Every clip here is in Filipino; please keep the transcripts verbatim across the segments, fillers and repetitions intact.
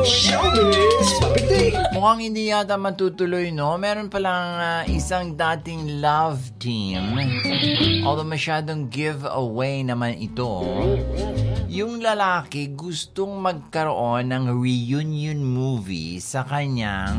Showbiz Papitik. Mukhang hindi yata matutuloy, no? Meron palang uh, isang dating love team. Although masyadong giveaway naman ito. Yung lalaki gustong magkaroon ng reunion movie sa kanyang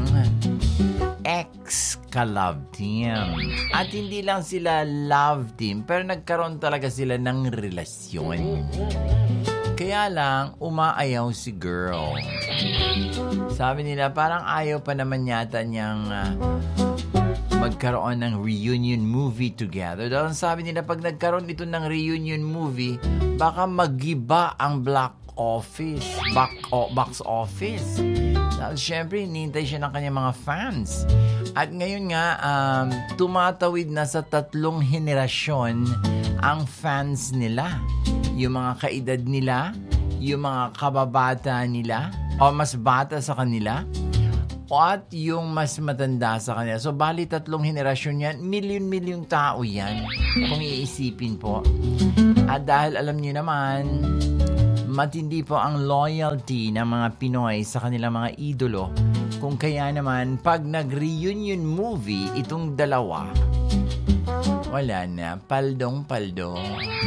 ex-ka-love team. At hindi lang sila love team, pero nagkaroon talaga sila ng relasyon. Kaya lang, umaayaw si girl. Sabi nila, parang ayaw pa naman yata niyang uh, magkaroon ng reunion movie together. Dahil sabi nila, pag nagkaroon ito ng reunion movie, baka magiba ang black office, back, o, box office. Dahil syempre, hinihintay siya ng kanyang mga fans. At ngayon nga, um, tumatawid na sa tatlong henerasyon ang fans nila. Yung mga kaedad nila, yung mga kababata nila, o mas bata sa kanila, at yung mas matanda sa kanila. So, bali tatlong henerasyon yan, milyon-milyong tao yan, kung iisipin po. At dahil alam niyo naman, matindi po ang loyalty ng mga Pinoy sa kanilang mga idolo. Kung kaya naman, pag nag-reunion movie, itong dalawa, wala na, paldong-paldo.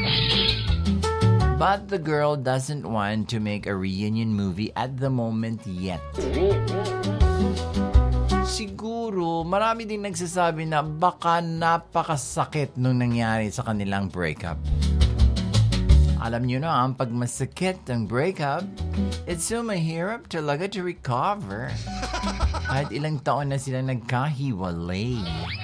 But the girl doesn't want to make a reunion movie at the moment yet. Siguro, marami din nagsasabi na baka napakasakit nung nangyari sa kanilang breakup. Alam nyo na, ang pag masakit ang breakup, it's so mahirap talaga to recover. Kahit ilang taon na sila nagkahiwalay.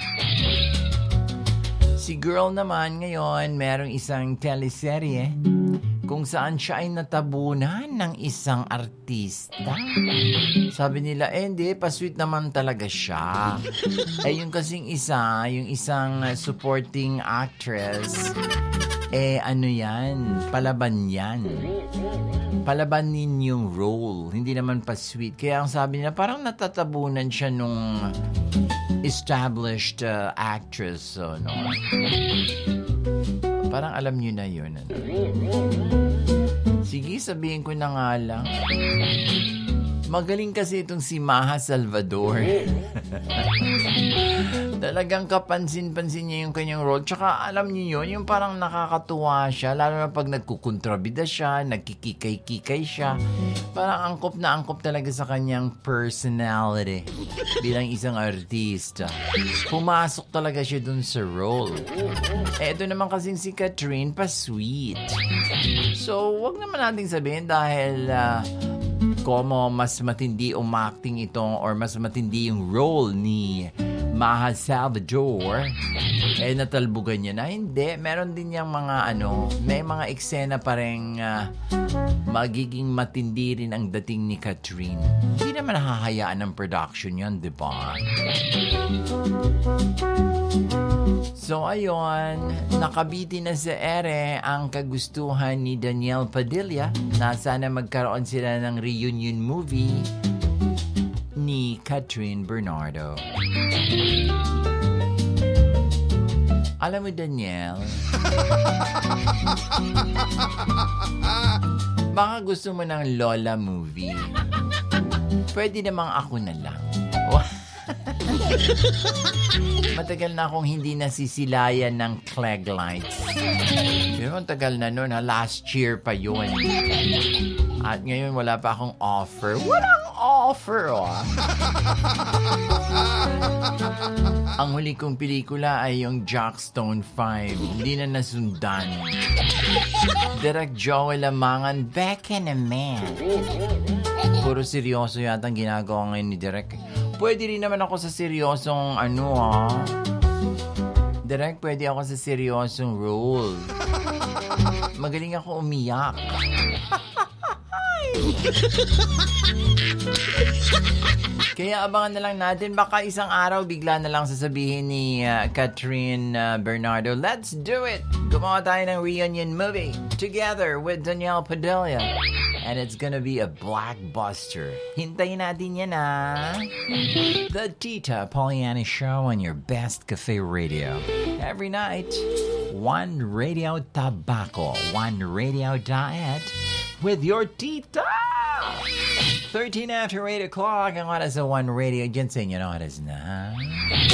Si girl naman ngayon, merong isang teleserye kung saan siya ay natabunan ng isang artista. Sabi nila, eh hindi, pa-sweet naman talaga siya. Eh yung kasing isa, yung isang supporting actress, eh ano yan, palaban yan. Palaban ninyong role, hindi naman pa-sweet. Kaya ang sabi nila, parang natatabunan siya nung established uh, actress. So, no? Parang alam nyo na yun. Ano? Sige, sabihin ko na nga lang. Magaling kasi itong si Maha Salvador. Talagang kapansin-pansin niya yung kanyang role. Tsaka alam niyo yun, yung parang nakakatuwa siya. Lalo na pag nagkukontrabida siya, nagkikikay-kikay siya. Parang angkop na angkop talaga sa kanyang personality bilang isang artista. Pumasok talaga siya dun sa role. Eh, ito naman kasing si Catherine, pa-sweet. So, wag naman nating sabihin dahil uh, como mas matindi umacting itong or mas matindi yung role ni Maha Salvador, eh natalbugan niya na. Hindi, meron din niyang mga ano, may mga eksena pa rin uh, magiging matindi rin ang dating ni Catherine. Hindi naman nakahayaan ng production yun, di ba? So ayun, nakabiti na sa ere ang kagustuhan ni Danielle Padilla na sana magkaroon sila ng reunion movie ni Catherine Bernardo. Alam mo, Danielle, baka gusto mo ng Lola movie. Pwede namang ako na lang. Matagal na akong hindi nasisilayan ng Clegg Lights. Pero ang tagal na nun, ha? Last year pa yun. At ngayon wala pa akong offer. Walang offer, oh. Ang huli kong pelikula ay yung Jackstone five. Hindi na nasundan. Direct Joel Amangan, back in a man. Puro seryoso yata ang ginagawa ngayon ni Direct. Pwede rin naman ako sa seryosong ano, ha? Direct, pwede ako sa seryosong role. Magaling ako umiyak. Kaya abangan na lang natin. Baka isang araw bigla na lang sasabihin ni uh, Catherine uh, Bernardo, let's do it! Gumawa tayo ng reunion movie together with Danielle Padilla. And it's gonna be a blockbuster. Hintayin natin yan, ah. The Tita Poliani Show on your best cafe radio. Every night, one radio tabaco, one radio diet with your tita. thirteen after eight o'clock ang oras sa One Radio. Dyan sa inyo na oras na.